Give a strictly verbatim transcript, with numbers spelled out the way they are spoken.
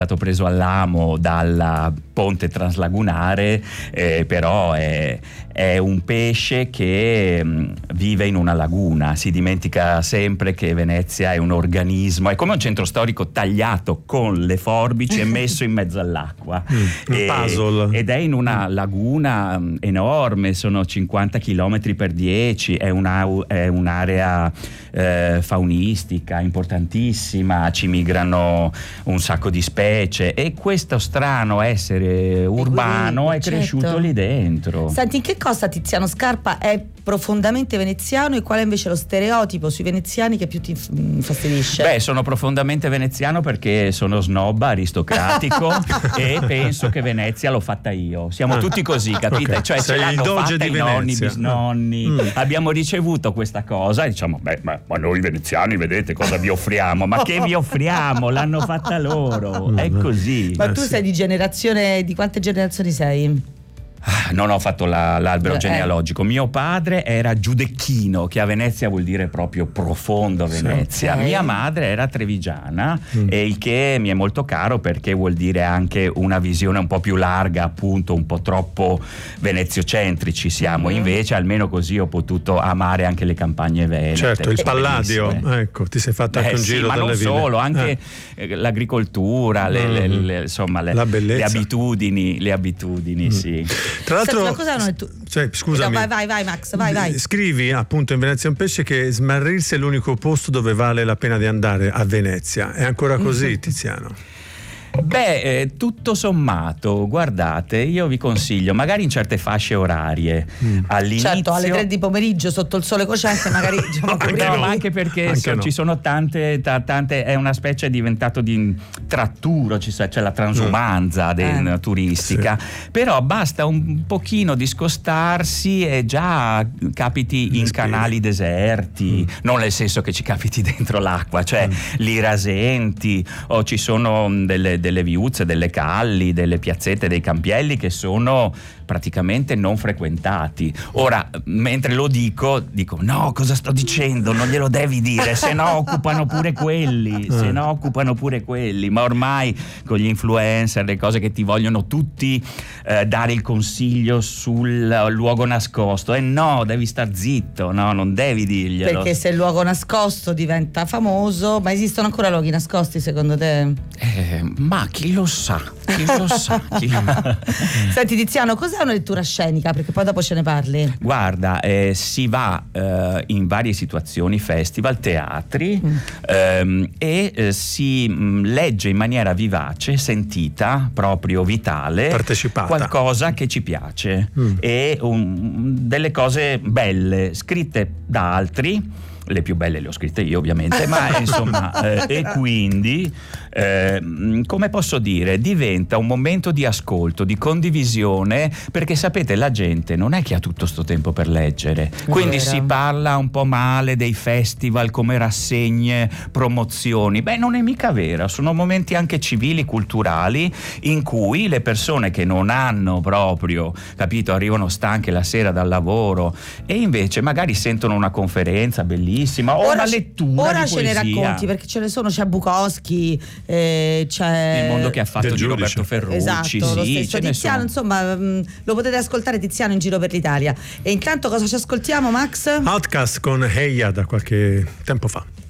stato preso all'amo dal ponte translagunare, eh, però è, è un pesce che mh, vive in una laguna. Si dimentica sempre che Venezia è un organismo, è come un centro storico tagliato con le forbici e messo in mezzo all'acqua. Mm, un e, puzzle. ed è in una laguna mh, enorme, sono cinquanta chilometri per dieci, è, una, è un'area eh, faunistica importantissima, ci migrano un sacco di specie e questo strano essere urbano è certo. cresciuto lì dentro. Senti, in che cosa Tiziano Scarpa è profondamente veneziano e qual è invece lo stereotipo sui veneziani che più ti infastidisce? Beh, sono profondamente veneziano perché sono snob, aristocratico e penso che Venezia l'ho fatta io. Siamo tutti così, capite? Okay. Cioè Sei ce l'hanno il doge fatta di i nonni, Venezia. bisnonni. Mm. Abbiamo ricevuto questa cosa e diciamo, beh, ma, ma noi veneziani vedete cosa vi offriamo? Ma che vi offriamo? L'hanno fatta loro. È così. Ma tu Eh, sì. sei di generazione, di quante generazioni sei? Ah, non ho fatto la, l'albero Eh. genealogico. Mio padre era giudecchino, che a Venezia vuol dire proprio profondo Venezia. Ok. Mia madre era trevigiana, Mm. e il che mi è molto caro perché vuol dire anche una visione un po' più larga, appunto un po' troppo veneziocentrici siamo. Mm. Invece almeno così ho potuto amare anche le campagne venete. Certo, il che sono Palladio, bellissime. ecco, ti sei fatto anche Eh un sì, giro ma delle non ville. solo, anche Eh. eh, l'agricoltura, le, le- Mm. le- insomma le, La bellezza. le abitudini, le abitudini, sì. Tra l'altro, Senti, ma cosa hanno tu- cioè, scusami, No, vai, vai, vai, Max, vai, vai. scrivi appunto in Venezia un pesce che smarrirsi è l'unico posto dove vale la pena di andare, a Venezia. È ancora così, Tiziano? Beh, eh, tutto sommato, guardate, io vi consiglio, magari in certe fasce orarie, Mm. all'inizio. Certo, alle tre di pomeriggio sotto il sole cocente magari diciamo, Anche No, no. ma anche perché Anche so- no. ci sono tante, ta- tante, è una specie diventato di tratturo, ci sa- c'è la transumanza de- Eh. turistica, però basta un pochino discostarsi e già capiti in Respiri. canali deserti, non nel senso che ci capiti dentro l'acqua, cioè li rasenti, o ci sono mh, delle, delle viuzze, delle calli, delle piazzette, dei campielli che sono praticamente non frequentati. Ora, mentre lo dico, dico no, cosa sto dicendo? Non glielo devi dire, se no occupano pure quelli, se no occupano pure quelli. Ma ormai con gli influencer, le cose che ti vogliono tutti eh, dare il consiglio sul luogo nascosto, e eh no, devi star zitto, no, non devi dirglielo. perché se il luogo nascosto diventa famoso, ma esistono ancora luoghi nascosti secondo te? Eh, ma chi lo sa, chi lo sa, chi lo... Senti Tiziano, cos'è una lettura scenica? Perché poi dopo ce ne parli. Guarda, eh, si va eh, in varie situazioni, festival, teatri, ehm, e eh, si mh, legge in maniera vivace, sentita, proprio vitale, Partecipata. qualcosa che ci piace, Mm. e um, delle cose belle scritte da altri. Le più belle le ho scritte io, ovviamente, ma insomma, eh, e quindi eh, come posso dire, diventa un momento di ascolto, di condivisione, perché sapete, la gente non è che ha tutto sto tempo per leggere, quindi vero. si parla un po' male dei festival come rassegne, promozioni. Beh, non è mica vero, sono momenti anche civili, culturali, in cui le persone che non hanno proprio, capito, arrivano stanche la sera dal lavoro e invece magari sentono una conferenza bellissima o una ce- lettura ora di ce ne poesia. racconti, perché ce ne sono, c'è Bukowski, eh, c'è Il mondo che ha fatto Del di giudice. Roberto Ferrucci, esatto, lo sì, stesso ce ne Tiziano, sono. insomma, mh, lo potete ascoltare Tiziano in giro per l'Italia. E intanto cosa ci ascoltiamo, Max? Outcast con Heya da qualche tempo fa.